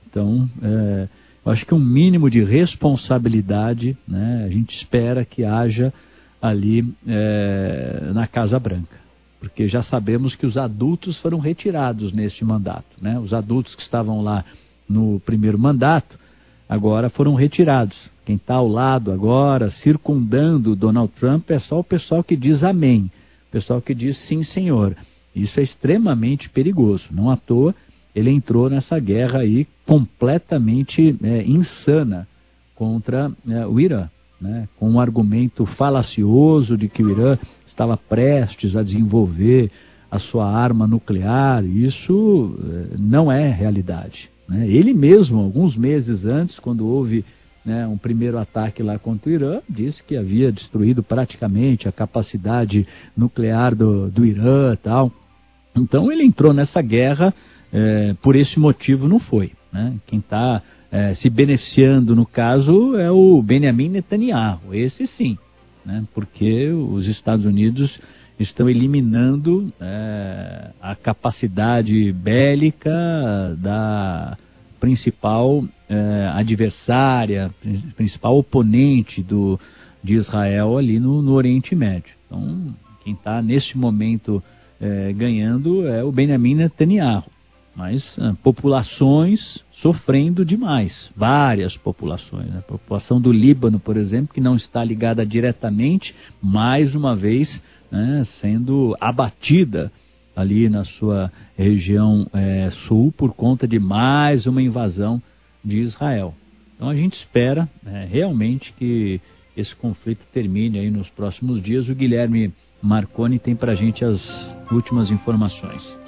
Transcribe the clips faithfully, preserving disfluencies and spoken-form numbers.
Então, é, eu acho que um mínimo de responsabilidade, né, a gente espera que haja ali é, na Casa Branca, porque já sabemos que os adultos foram retirados neste mandato, né? Os adultos que estavam lá no primeiro mandato, agora foram retirados. Quem está ao lado agora, circundando o Donald Trump, é só o pessoal que diz amém, o pessoal que diz sim, senhor. Isso é extremamente perigoso. Não à toa, ele entrou nessa guerra aí completamente é, insana contra é, o Irã, né? Com um argumento falacioso de que o Irã estava prestes a desenvolver a sua arma nuclear. Isso é, não é realidade, né? Ele mesmo, alguns meses antes, quando houve, né, um primeiro ataque lá contra o Irã, disse que havia destruído praticamente a capacidade nuclear do, do Irã e tal. Então ele entrou nessa guerra, é, por esse motivo não foi, né? Quem está é, se beneficiando no caso é o Benjamin Netanyahu, esse sim, né? Porque os Estados Unidos estão eliminando é, a capacidade bélica da principal é, adversária, principal oponente do, de Israel ali no, no Oriente Médio. Então, quem está neste momento é, ganhando é o Benjamin Netanyahu, mas é, populações sofrendo demais, várias populações, né? A população do Líbano, por exemplo, que não está ligada diretamente, mais uma vez, né, sendo abatida ali na sua região é, sul por conta de mais uma invasão de Israel. Então a gente espera é, realmente que esse conflito termine aí nos próximos dias. O Guilherme Marconi tem para a gente as últimas informações.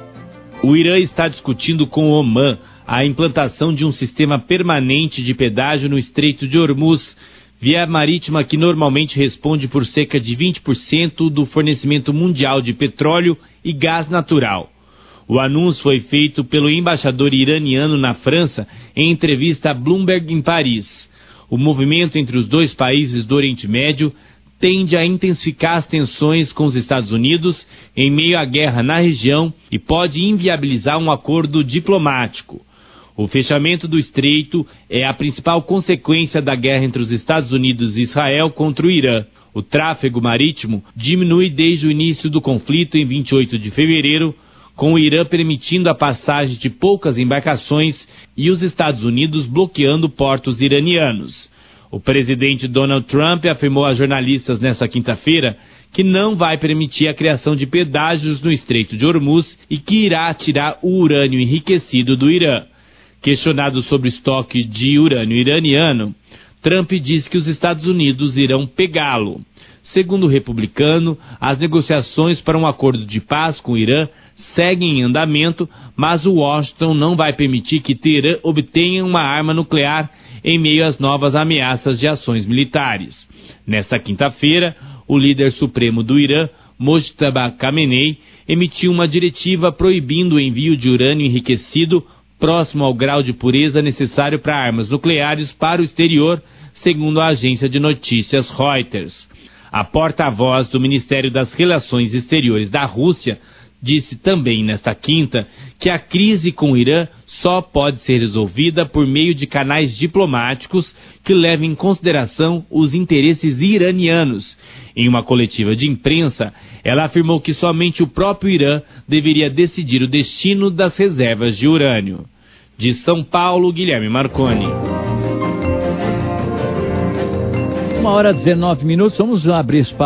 O Irã está discutindo com o Omã a implantação de um sistema permanente de pedágio no Estreito de Hormuz, via marítima que normalmente responde por cerca de vinte por cento do fornecimento mundial de petróleo e gás natural. O anúncio foi feito pelo embaixador iraniano na França em entrevista a Bloomberg em Paris. O movimento entre os dois países do Oriente Médio tende a intensificar as tensões com os Estados Unidos em meio à guerra na região e pode inviabilizar um acordo diplomático. O fechamento do estreito é a principal consequência da guerra entre os Estados Unidos e Israel contra o Irã. O tráfego marítimo diminui desde o início do conflito em vinte e oito de fevereiro, com o Irã permitindo a passagem de poucas embarcações e os Estados Unidos bloqueando portos iranianos. O presidente Donald Trump afirmou a jornalistas nesta quinta-feira que não vai permitir a criação de pedágios no Estreito de Hormuz e que irá tirar o urânio enriquecido do Irã. Questionado sobre o estoque de urânio iraniano, Trump disse que os Estados Unidos irão pegá-lo. Segundo o republicano, as negociações para um acordo de paz com o Irã seguem em andamento, mas o Washington não vai permitir que Teherã obtenha uma arma nuclear em meio às novas ameaças de ações militares. Nesta quinta-feira, o líder supremo do Irã, Mojtaba Khamenei, emitiu uma diretiva proibindo o envio de urânio enriquecido próximo ao grau de pureza necessário para armas nucleares para o exterior, segundo a agência de notícias Reuters. A porta-voz do Ministério das Relações Exteriores da Rússia disse também nesta quinta que a crise com o Irã só pode ser resolvida por meio de canais diplomáticos que levem em consideração os interesses iranianos. Em uma coletiva de imprensa, ela afirmou que somente o próprio Irã deveria decidir o destino das reservas de urânio. De São Paulo, Guilherme Marconi. Uma hora e dezenove minutos, vamos abrir espaço.